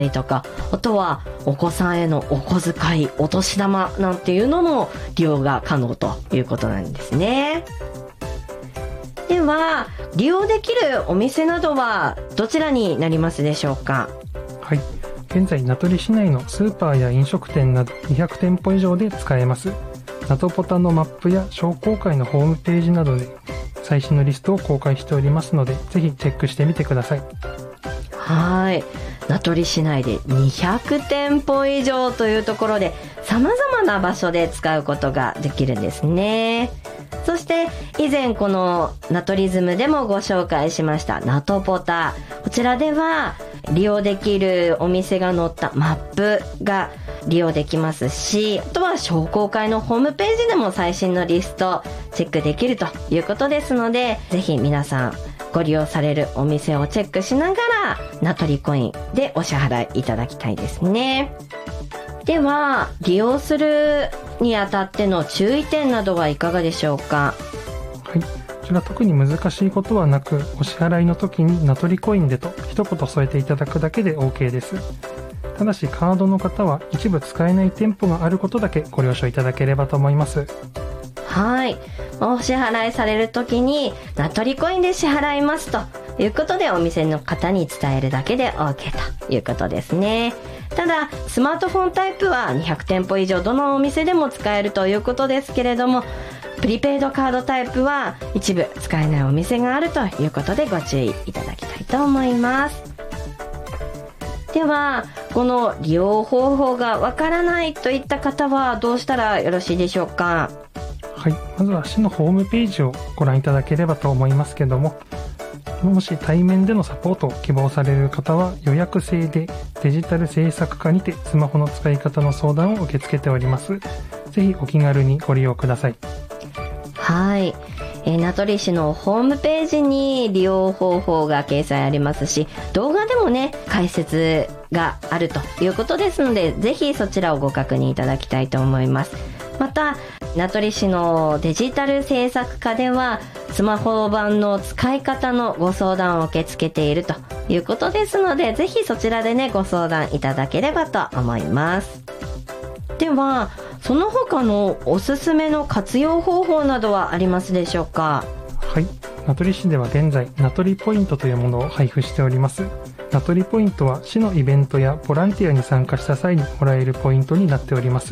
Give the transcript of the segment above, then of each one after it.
とか、あとはお子さんへのお小遣い、お年玉なんていうのも利用が可能ということなんですね。では、利用できるお店などはどちらになりますでしょうか？ はい、現在名取市内のスーパーや飲食店など200店舗以上で使えますナトポタのマップや商工会のホームページなどで最新のリストを公開しておりますので、ぜひチェックしてみてください。 はい、名取市内で200店舗以上というところで様々な場所で使うことができるんですね。そして以前このナトリズムでもご紹介しましたナトポタ、こちらでは利用できるお店が載ったマップが利用できますし、あとは商工会のホームページでも最新のリストチェックできるということですので、ぜひ皆さんご利用されるお店をチェックしながらナトリコインでお支払いいただきたいですね。では、利用するにあたっての注意点などはいかがでしょうか？ はい、こちら特に難しいことはなく、お支払いの時にナトリコインでと一言添えていただくだけで OK です。ただしカードの方は一部使えない店舗があることだけご了承いただければと思います。 はい、お支払いされる時にナトリコインで支払いますということでお店の方に伝えるだけで OK ということですね。ただスマートフォンタイプは200店舗以上どのお店でも使えるということですけれども、プリペイドカードタイプは一部使えないお店があるということでご注意いただきたいと思います。では、この利用方法がわからないといった方はどうしたらよろしいでしょうか？ はい、まずは市のホームページをご覧いただければと思いますけども、もし対面でのサポートを希望される方は予約制でデジタル制作課にてスマホの使い方の相談を受け付けております。ぜひお気軽にご利用ください。 はい、名取市のホームページに利用方法が掲載ありますし、動画でもね解説があるということですので、ぜひそちらをご確認いただきたいと思います。また名取市のデジタル制作課ではスマホ版の使い方のご相談を受け付けているということですので、ぜひそちらでねご相談いただければと思います。では、その他のおすすめの活用方法などはありますでしょうか？ はい、名取市では現在名取ポイントというものを配布しております。名取ポイントは市のイベントやボランティアに参加した際にもらえるポイントになっております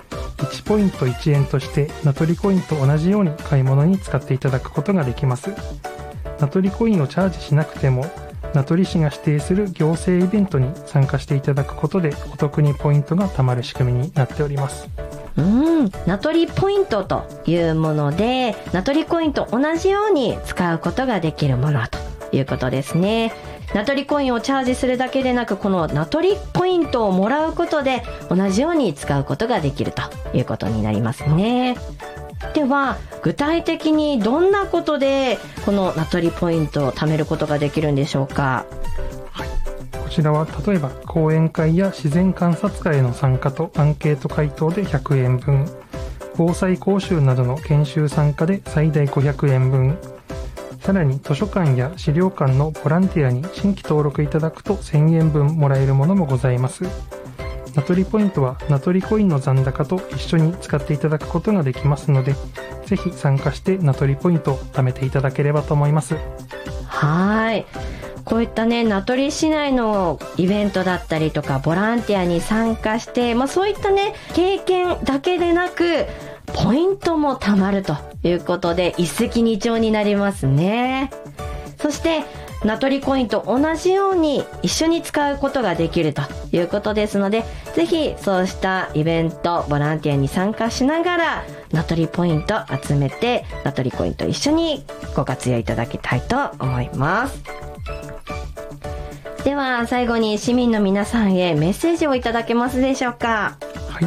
。1ポイント1円として名取コインと同じように買い物に使っていただくことができます。名取コインをチャージしなくても名取市が指定する行政イベントに参加していただくことでお得にポイントが貯まる仕組みになっております。 名取ポイントというもので、名取コインと同じように使うことができるものということですね。名取コインをチャージするだけでなく、この名取ポイントをもらうことで同じように使うことができるということになりますね。では、具体的にどんなことでこの名取ポイントを貯めることができるんでしょうか？ こちらは例えば講演会や自然観察会への参加とアンケート回答で100円分、防災講習などの研修参加で最大500円分、さらに図書館や資料館のボランティアに新規登録いただくと1000円分もらえるものもございます。名取ポイントは名取コインの残高と一緒に使っていただくことができますので、ぜひ参加して名取ポイントを貯めていただければと思います。 はい、こういったね名取市内のイベントだったりとかボランティアに参加して、そういったね経験だけでなくポイントも貯まるということで一石二鳥になりますね。そして名取コインと同じように一緒に使うことができるということですので、ぜひそうしたイベントボランティアに参加しながら名取ポイント集めて名取コインと一緒にご活用いただきたいと思います。では最後に市民の皆さんへメッセージをいただけますでしょうか？ はい、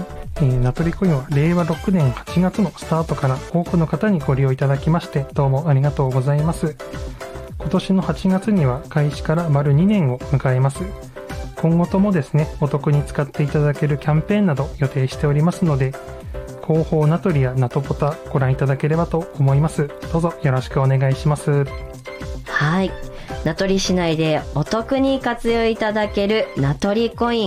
名取コインは令和6年8月のスタートから多くの方にご利用いただきましてどうもありがとうございます。今年の8月には開始から丸2年を迎えます。今後ともですね、お得に使っていただけるキャンペーンなど予定しておりますので、広報名取やナトポタご覧いただければと思います。どうぞよろしくお願いします。 はい、 名取市内でお得に活用いただける名取コイン